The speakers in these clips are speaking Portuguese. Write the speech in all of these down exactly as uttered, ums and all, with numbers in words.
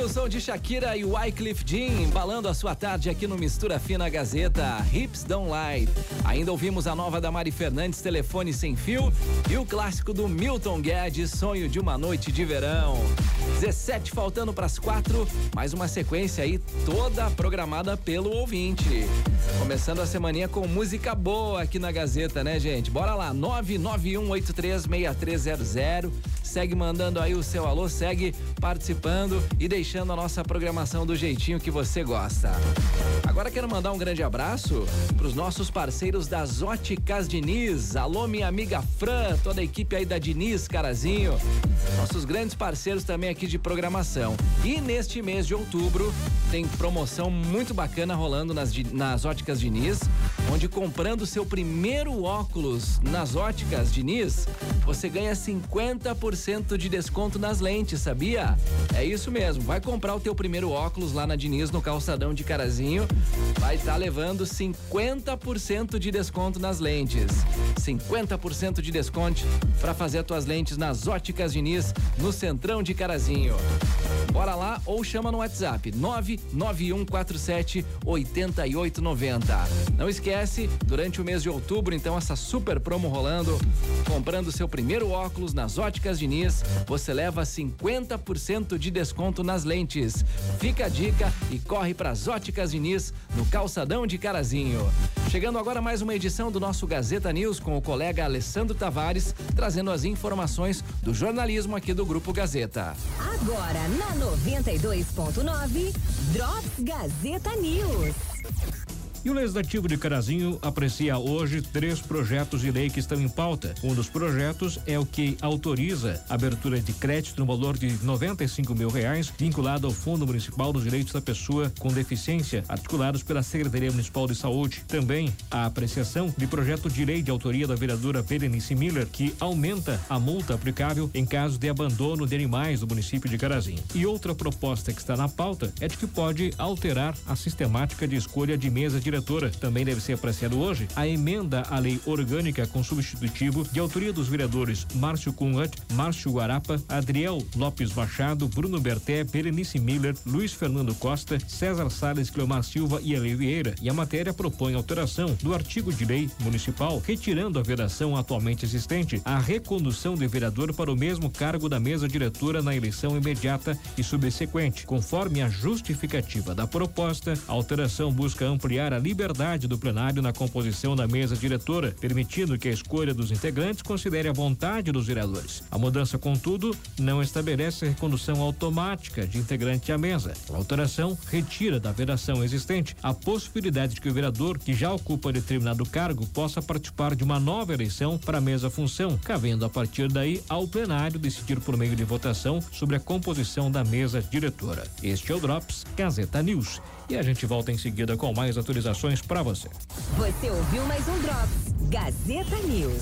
o som de Shakira e Wyclef Jean, embalando a sua tarde aqui no Mistura Fina Gazeta, Hips Don't Lie. Ainda ouvimos a nova da Mari Fernandes, Telefone Sem Fio, e o clássico do Milton Guedes, Sonho de uma Noite de Verão. dezessete faltando para as quatro, mais uma sequência aí toda programada pelo ouvinte. Começando a semaninha com música boa aqui na Gazeta, né, gente? Bora lá, nove nove um oito três seis três zero zero. Segue mandando aí o seu alô, segue participando e deixando a nossa programação do jeitinho que você gosta. Agora quero mandar um grande abraço para os nossos parceiros das Óticas Diniz. Alô, minha amiga Fran, toda a equipe aí da Diniz, Carazinho. Nossos grandes parceiros também aqui de programação. E neste mês de outubro tem promoção muito bacana rolando nas, nas Óticas Diniz, onde comprando seu primeiro óculos nas Óticas Diniz, você ganha cinquenta por cento de desconto nas lentes, sabia? É isso mesmo, vai comprar o teu primeiro óculos lá na Diniz, no calçadão de Carazinho, vai estar tá levando cinquenta por cento de desconto nas lentes. cinquenta por cento de desconto para fazer as tuas lentes nas Óticas Diniz, no centrão de Carazinho. Bora lá ou chama no WhatsApp nove nove um quatro sete oito oito nove zero. Não esquece, durante o mês de outubro, então, essa super promo rolando. Comprando seu primeiro óculos nas Óticas Diniz, você leva cinquenta por cento de desconto nas lentes. Fica a dica e corre para as Óticas Diniz, no calçadão de Carazinho. Chegando agora mais uma edição do nosso Gazeta News com o colega Alessandro Tavares, trazendo as informações do jornalismo aqui do Grupo Gazeta. Agora na noventa e dois ponto nove, Drops Gazeta News. E o Legislativo de Carazinho aprecia hoje três projetos de lei que estão em pauta. Um dos projetos é o que autoriza a abertura de crédito no valor de noventa e cinco mil reais, vinculado ao Fundo Municipal dos Direitos da Pessoa com Deficiência, articulados pela Secretaria Municipal de Saúde. Também a apreciação de projeto de lei de autoria da vereadora Berenice Miller, que aumenta a multa aplicável em caso de abandono de animais do município de Carazinho. E outra proposta que está na pauta é de que pode alterar a sistemática de escolha de mesa diretora. Também deve ser apreciado hoje a emenda à lei orgânica com substitutivo de autoria dos vereadores Márcio Cunhat, Márcio Guarapa, Adriel Lopes Machado, Bruno Berté, Berenice Miller, Luiz Fernando Costa, César Salles, Cleomar Silva e Eli Vieira. E a matéria propõe alteração do artigo de lei municipal, retirando a vedação atualmente existente, a recondução de vereador para o mesmo cargo da mesa diretora na eleição imediata e subsequente. Conforme a justificativa da proposta, a alteração busca ampliar a liberdade do plenário na composição da mesa diretora, permitindo que a escolha dos integrantes considere a vontade dos vereadores. A mudança, contudo, não estabelece a recondução automática de integrante à mesa. A alteração retira da vedação existente a possibilidade de que o vereador que já ocupa determinado cargo possa participar de uma nova eleição para a mesma função, cabendo a partir daí ao plenário decidir por meio de votação sobre a composição da mesa diretora. Este é o Drops Gazeta News. E a gente volta em seguida com mais atualizações para você. Você ouviu mais um Drops Gazeta News.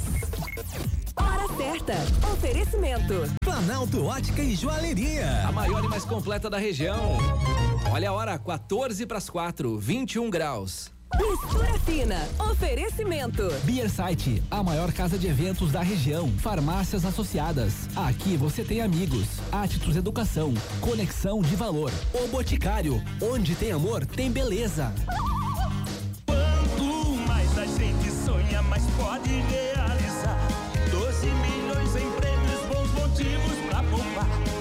Hora certa. Oferecimento. Planalto Ótica e Joalheria. A maior e mais completa da região. Olha a hora, quatorze para as quatro, vinte e um graus. Mistura Fina, oferecimento. Beer Site, a maior casa de eventos da região. Farmácias associadas. Aqui você tem amigos. Atitudes Educação, conexão de valor. O Boticário, onde tem amor, tem beleza. Quanto mais a gente sonha, mais pode realizar. doze milhões em prêmios, bons motivos pra poupar.